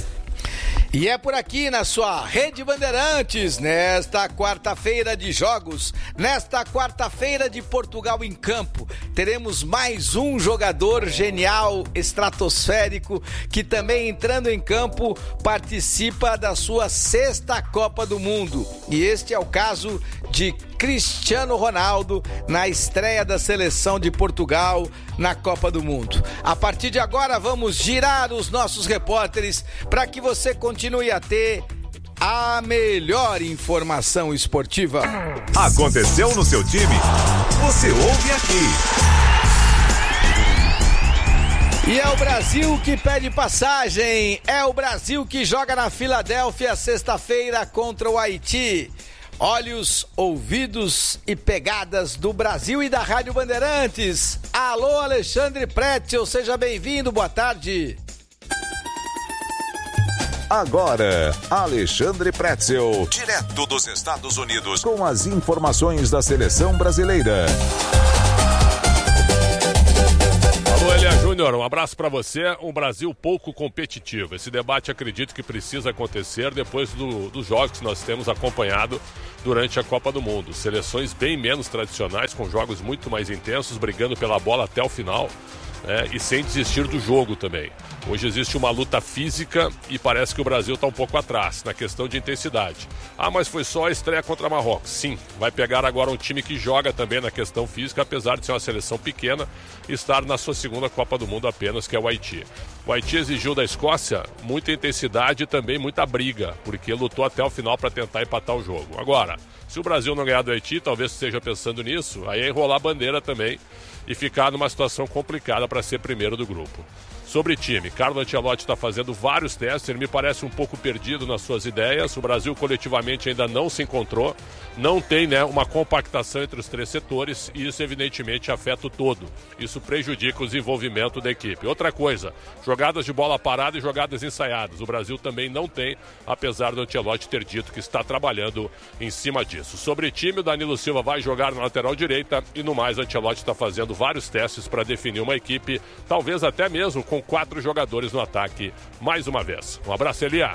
E é por aqui na sua Rede Bandeirantes, nesta quarta-feira de jogos, nesta quarta-feira de Portugal em campo, teremos mais um jogador genial, estratosférico, que também entrando em campo participa da sua 6ª Copa do Mundo. E este é o caso de Cristiano Ronaldo na estreia da seleção de Portugal na Copa do Mundo. A partir de agora vamos girar os nossos repórteres para que você continue a ter a melhor informação esportiva. Aconteceu no seu time? Você ouve aqui. E é o Brasil que pede passagem, é o Brasil que joga na Filadélfia sexta-feira contra o Haiti. Olhos, ouvidos e pegadas do Brasil e da Rádio Bandeirantes. Alô, Alexandre Pretzel, seja bem-vindo, boa tarde. Agora, Alexandre Pretzel, direto dos Estados Unidos, com as informações da seleção brasileira. Alô, Elia Júnior, um abraço para você. Um Brasil pouco competitivo. Esse debate acredito que precisa acontecer depois dos jogos que nós temos acompanhado durante a Copa do Mundo. Seleções bem menos tradicionais, com jogos muito mais intensos, brigando pela bola até o final, né, e sem desistir do jogo também. Hoje existe uma luta física e parece que o Brasil está um pouco atrás na questão de intensidade. Ah, mas foi só a estreia contra Marrocos. Sim, vai pegar agora um time que joga também na questão física, apesar de ser uma seleção pequena e estar na sua segunda Copa do Mundo apenas, que é o Haiti. O Haiti exigiu da Escócia muita intensidade e também muita briga, porque lutou até o final para tentar empatar o jogo. Agora, se o Brasil não ganhar do Haiti, talvez esteja pensando nisso, aí é enrolar a bandeira também e ficar numa situação complicada para ser primeiro do grupo. Sobre time, Carlo Ancelotti está fazendo vários testes, ele me parece um pouco perdido nas suas ideias. O Brasil coletivamente ainda não se encontrou, não tem, né, uma compactação entre os três setores e isso evidentemente afeta o todo. Isso prejudica o desenvolvimento da equipe. Outra coisa, jogadas de bola parada e jogadas ensaiadas. O Brasil também não tem, apesar do Ancelotti ter dito que está trabalhando em cima disso. Sobre time, o Danilo Silva vai jogar na lateral direita e no mais, o Ancelotti está fazendo vários testes para definir uma equipe, talvez até mesmo com 4 jogadores no ataque, mais uma vez. Um abraço, Elia.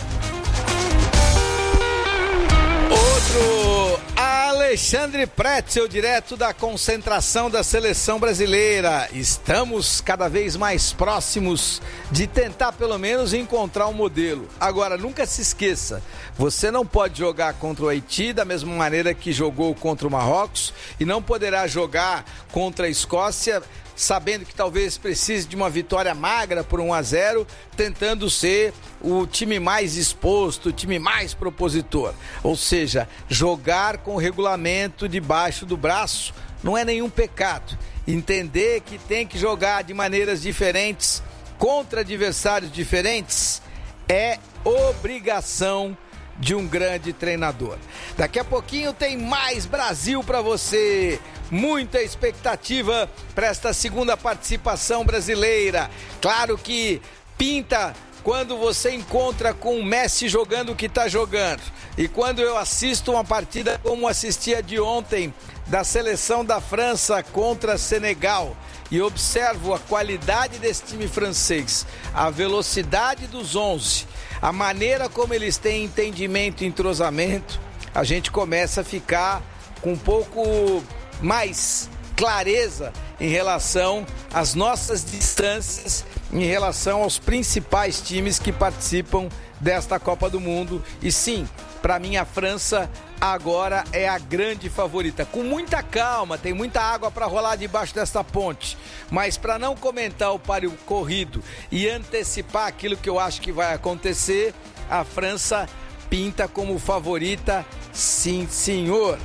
Outro Alexandre Pretzel, direto da concentração da seleção brasileira. Estamos cada vez mais próximos de tentar pelo menos encontrar um modelo. Agora, nunca se esqueça, você não pode jogar contra o Haiti da mesma maneira que jogou contra o Marrocos e não poderá jogar contra a Escócia sabendo que talvez precise de uma vitória magra por 1-0, tentando ser o time mais exposto, o time mais propositor. Ou seja, jogar com o regulamento debaixo do braço não é nenhum pecado. Entender que tem que jogar de maneiras diferentes, contra adversários diferentes, é obrigação de um grande treinador. Daqui a pouquinho tem mais Brasil para você. Muita expectativa para esta segunda participação brasileira. Claro que pinta quando você encontra com o Messi jogando o que está jogando. E quando eu assisto uma partida como assisti a de ontem, da seleção da França contra Senegal, e observo a qualidade desse time francês, a velocidade dos 11, a maneira como eles têm entendimento e entrosamento, a gente começa a ficar com um pouco mais clareza em relação às nossas distâncias, em relação aos principais times que participam desta Copa do Mundo. E sim, para mim a França agora é a grande favorita. Com muita calma, tem muita água para rolar debaixo desta ponte. Mas para não comentar o páreo corrido e antecipar aquilo que eu acho que vai acontecer, a França pinta como favorita, sim senhor.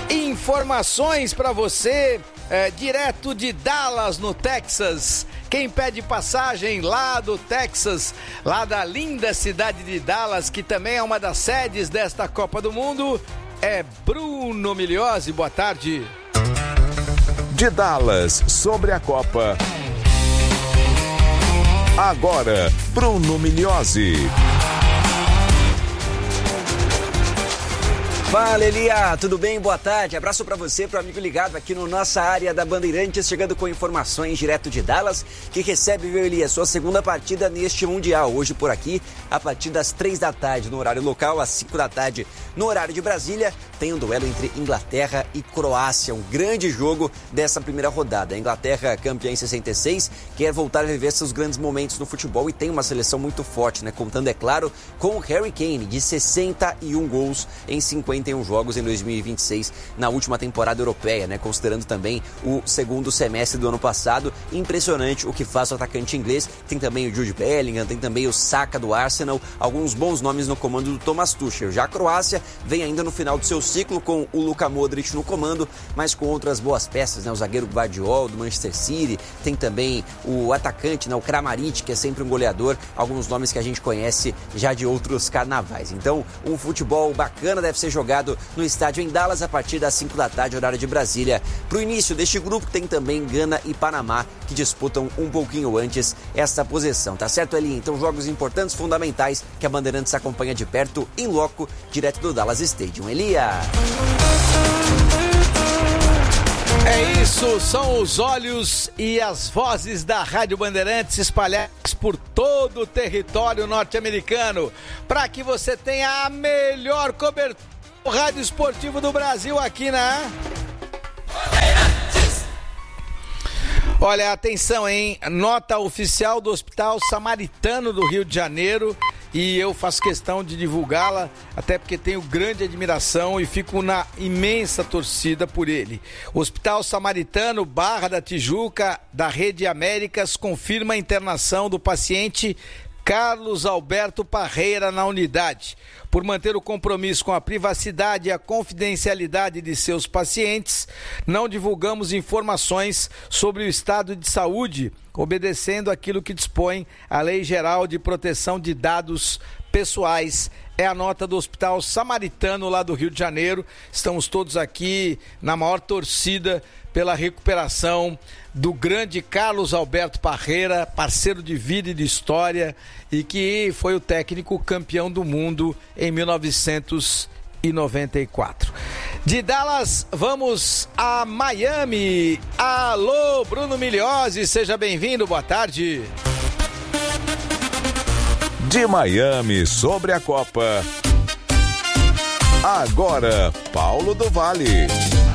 Informações para você, direto de Dallas, no Texas. Quem pede passagem lá do Texas, lá da linda cidade de Dallas, que também é uma das sedes desta Copa do Mundo, é Bruno Migliozzi. Boa tarde. De Dallas, sobre a Copa. Agora, Bruno Migliozzi. Fala, Elia, tudo bem? Boa tarde. Abraço pra você, pro amigo ligado aqui no nossa área da Bandeirantes, chegando com informações direto de Dallas, que recebe, viu, Elia, sua segunda partida neste Mundial. Hoje por aqui, a partir das 3 da tarde no horário local, às 5 da tarde no horário de Brasília, tem um duelo entre Inglaterra e Croácia, um grande jogo dessa primeira rodada. A Inglaterra, campeã em 66, quer voltar a viver seus grandes momentos no futebol e tem uma seleção muito forte, né? Contando, é claro, com o Harry Kane, de 61 gols em 50 91 jogos em 2026 na última temporada europeia, né? Considerando também o segundo semestre do ano passado. Impressionante o que faz o atacante inglês. Tem também o Jude Bellingham, tem também o Saka do Arsenal, alguns bons nomes no comando do Thomas Tuchel. Já a Croácia vem ainda no final do seu ciclo com o Luka Modric no comando, mas com outras boas peças, né? O zagueiro Gvardiol do Manchester City, tem também o atacante, né? O Kramaric, que é sempre um goleador, alguns nomes que a gente conhece já de outros carnavais. Então, um futebol bacana deve ser jogado no estádio em Dallas a partir das 5 da tarde, horário de Brasília. Para o início deste grupo tem também Gana e Panamá, que disputam um pouquinho antes esta posição, tá certo, Eli? Então, jogos importantes, fundamentais, que a Bandeirantes acompanha de perto, em loco, direto do Dallas Stadium. Elia! É isso, são os olhos e as vozes da Rádio Bandeirantes espalhadas por todo o território norte-americano, para que você tenha a melhor cobertura do rádio esportivo do Brasil aqui na... Olha, atenção, hein? Nota oficial do Hospital Samaritano do Rio de Janeiro, e eu faço questão de divulgá-la, até porque tenho grande admiração e fico na imensa torcida por ele. O Hospital Samaritano Barra da Tijuca, da Rede Américas, confirma a internação do paciente Carlos Alberto Parreira na unidade. Por manter o compromisso com a privacidade e a confidencialidade de seus pacientes, não divulgamos informações sobre o estado de saúde, obedecendo aquilo que dispõe a Lei Geral de Proteção de Dados Pessoais. É a nota do Hospital Samaritano lá do Rio de Janeiro. Estamos todos aqui na maior torcida pela recuperação do grande Carlos Alberto Parreira, parceiro de vida e de história, e que foi o técnico campeão do mundo em 1994. De Dallas, vamos a Miami. Alô, Bruno Migliozzi, seja bem-vindo, boa tarde. De Miami sobre a Copa. Agora, Paulo do Vale.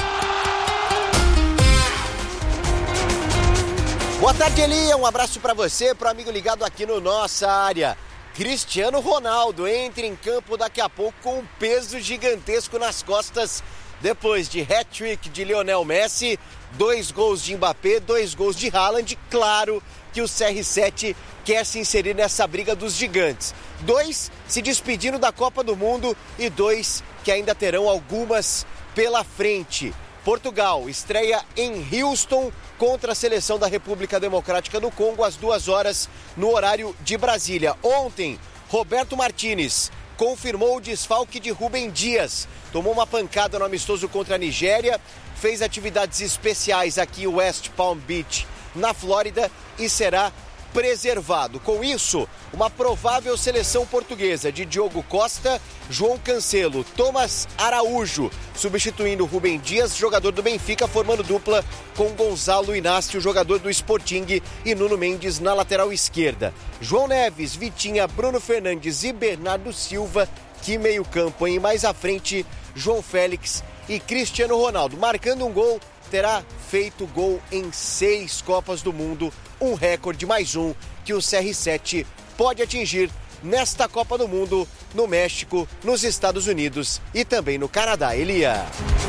Boa tarde, Elia. Um abraço para você, para o amigo ligado aqui no Nossa Área. Cristiano Ronaldo entra em campo daqui a pouco com um peso gigantesco nas costas, depois de hat-trick de Lionel Messi, 2 gols de Mbappé, 2 gols de Haaland. Claro que o CR7 quer se inserir nessa briga dos gigantes. 2 se despedindo da Copa do Mundo e 2 que ainda terão algumas pela frente. Portugal estreia em Houston contra a seleção da República Democrática do Congo às 2 horas no horário de Brasília. Ontem, Roberto Martínez confirmou o desfalque de Rúben Dias. Tomou uma pancada no amistoso contra a Nigéria, fez atividades especiais aqui em West Palm Beach, na Flórida, e será preservado. Com isso, uma provável seleção portuguesa de Diogo Costa, João Cancelo, Thomas Araújo, substituindo Rúben Dias, jogador do Benfica, formando dupla com Gonzalo Inácio, jogador do Sporting, e Nuno Mendes na lateral esquerda. João Neves, Vitinha, Bruno Fernandes e Bernardo Silva, que meio campo, hein? Mais à frente, João Félix e Cristiano Ronaldo. Marcando um gol, terá feito gol em 6 Copas do Mundo, um recorde, mais um que o CR7 pode atingir nesta Copa do Mundo, no México, nos Estados Unidos e também no Canadá. Elia.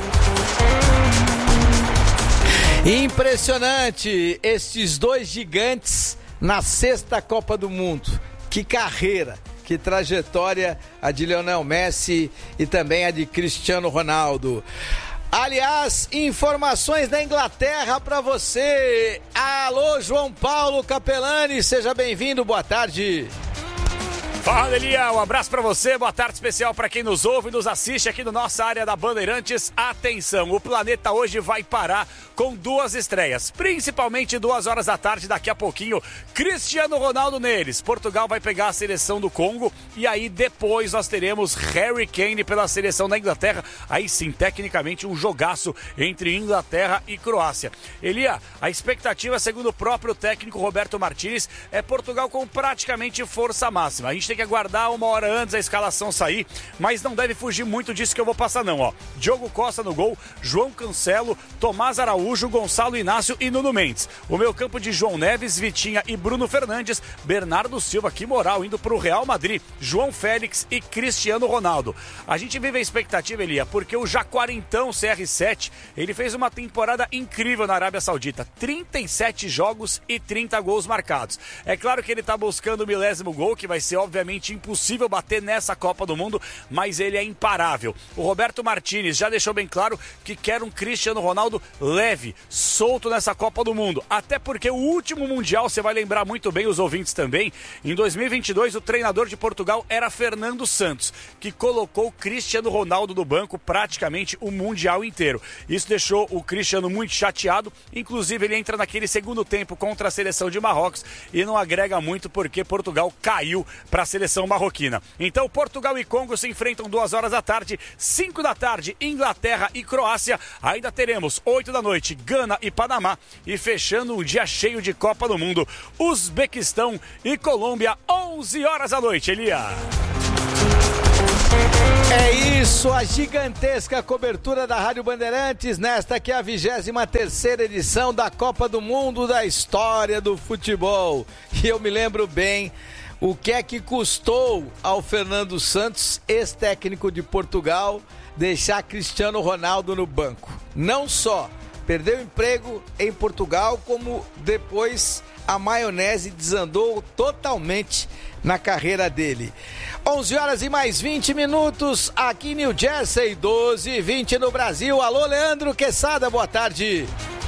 Impressionante estes 2 gigantes na 6ª Copa do Mundo. Que carreira, que trajetória a de Lionel Messi e também a de Cristiano Ronaldo. Aliás, informações da Inglaterra para você. Alô, João Paulo Capelani, seja bem-vindo, boa tarde. Fala, Elia, um abraço pra você, boa tarde especial pra quem nos ouve e nos assiste aqui no Nossa Área da Bandeirantes. Atenção, o planeta hoje vai parar com 2 estreias, principalmente 2 horas da tarde, daqui a pouquinho, Cristiano Ronaldo neles. Portugal vai pegar a seleção do Congo e aí depois nós teremos Harry Kane pela seleção da Inglaterra. Aí sim, tecnicamente um jogaço entre Inglaterra e Croácia. Elia, a expectativa, segundo o próprio técnico Roberto Martínez, é Portugal com praticamente força máxima. A gente tem que aguardar uma hora antes a escalação sair, mas não deve fugir muito disso que eu vou passar não, ó. Diogo Costa no gol, João Cancelo, Tomás Araújo, Gonçalo Inácio e Nuno Mendes. O meu campo de João Neves, Vitinha e Bruno Fernandes, Bernardo Silva, que moral, indo pro Real Madrid, João Félix e Cristiano Ronaldo. A gente vive a expectativa, Elia, porque o Jaguarintão CR7, ele fez uma temporada incrível na Arábia Saudita, 37 jogos e 30 gols marcados. É claro que ele tá buscando o 1000º gol, que vai ser obviamente impossível bater nessa Copa do Mundo, mas ele é imparável. O Roberto Martinez já deixou bem claro que quer um Cristiano Ronaldo leve, solto nessa Copa do Mundo, até porque o último Mundial, você vai lembrar muito bem, os ouvintes também, em 2022 o treinador de Portugal era Fernando Santos, que colocou Cristiano Ronaldo no banco praticamente o Mundial inteiro. Isso deixou o Cristiano muito chateado, inclusive ele entra naquele segundo tempo contra a seleção de Marrocos e não agrega muito porque Portugal caiu para a seleção marroquina. Então Portugal e Congo se enfrentam 2 horas da tarde, 5 da tarde Inglaterra e Croácia, ainda teremos 8 da noite Gana e Panamá e fechando um dia cheio de Copa do Mundo, Uzbequistão e Colômbia, 11 horas da noite, Elia. É isso, a gigantesca cobertura da Rádio Bandeirantes nesta que é a 23ª edição da Copa do Mundo da história do futebol. E eu me lembro bem o que é que custou ao Fernando Santos, ex-técnico de Portugal, deixar Cristiano Ronaldo no banco. Não só perdeu o emprego em Portugal, como depois a maionese desandou totalmente na carreira dele. 11 horas e mais 20 minutos aqui em New Jersey, 12h20 no Brasil. Alô, Leandro Quesada, boa tarde.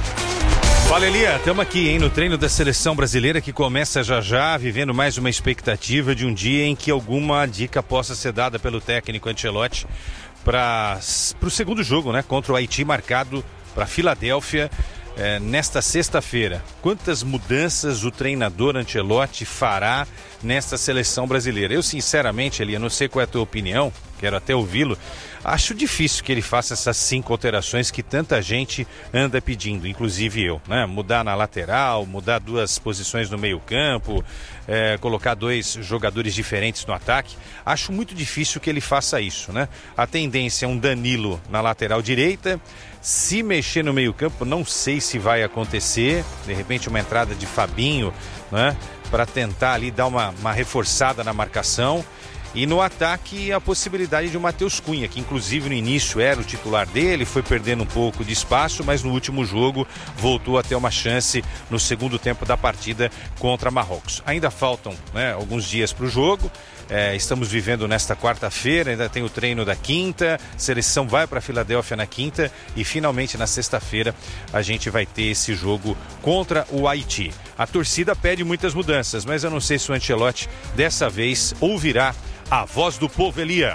Fala, Elia, estamos aqui, hein, no treino da seleção brasileira que começa já, vivendo mais uma expectativa de um dia em que alguma dica possa ser dada pelo técnico Ancelotti para o segundo jogo, né, contra o Haiti, marcado para Filadélfia nesta sexta-feira. Quantas mudanças o treinador Ancelotti fará nesta seleção brasileira? Eu, sinceramente, Elia, não sei qual é a tua opinião, quero até ouvi-lo. Acho difícil que ele faça essas 5 alterações que tanta gente anda pedindo, inclusive eu, né? Mudar na lateral, mudar 2 posições no meio-campo, colocar 2 jogadores diferentes no ataque. Acho muito difícil que ele faça isso, né? A tendência é um Danilo na lateral direita. Se mexer no meio-campo, não sei se vai acontecer. De repente, uma entrada de Fabinho, né? Para tentar ali dar uma reforçada na marcação. E no ataque, a possibilidade de o Matheus Cunha, que inclusive no início era o titular dele, foi perdendo um pouco de espaço, mas no último jogo voltou a ter uma chance no segundo tempo da partida contra Marrocos. Ainda faltam, né, alguns dias para o jogo. Estamos vivendo nesta quarta-feira, ainda tem o treino da quinta, a seleção vai para Filadélfia na quinta e finalmente na sexta-feira a gente vai ter esse jogo contra o Haiti. A torcida pede muitas mudanças, mas eu não sei se o Ancelotti dessa vez ouvirá a voz do povo, Elia.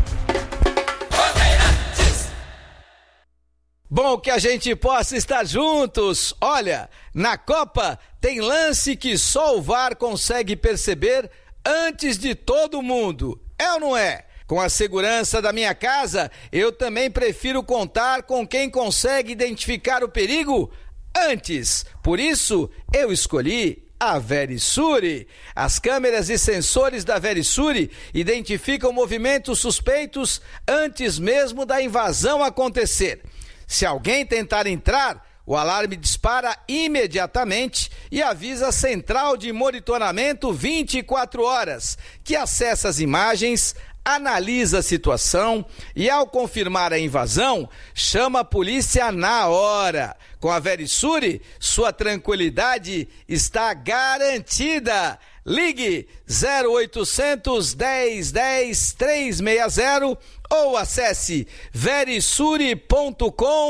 Bom que a gente possa estar juntos. Olha, na Copa tem lance que só o VAR consegue perceber antes de todo mundo. É ou não é? Com a segurança da minha casa, eu também prefiro contar com quem consegue identificar o perigo antes. Por isso, eu escolhi a Verisure. As câmeras e sensores da Verisure identificam movimentos suspeitos antes mesmo da invasão acontecer. Se alguém tentar entrar, o alarme dispara imediatamente e avisa a central de monitoramento 24 horas, que acessa as imagens, analisa a situação e, ao confirmar a invasão, chama a polícia na hora. Com a Verisure, sua tranquilidade está garantida. Ligue 0800 10 10 360 ou acesse verisure.com.br.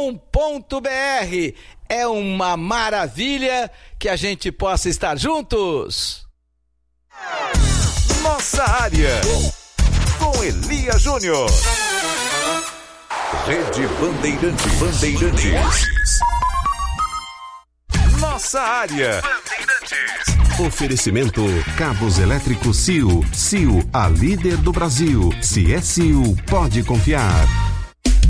É uma maravilha que a gente possa estar juntos. Nossa área, com Elia Júnior. Rede Bandeirantes. Nossa área. Oferecimento Cabos Elétricos CIO. CIO, a líder do Brasil. Se é CIO, pode confiar.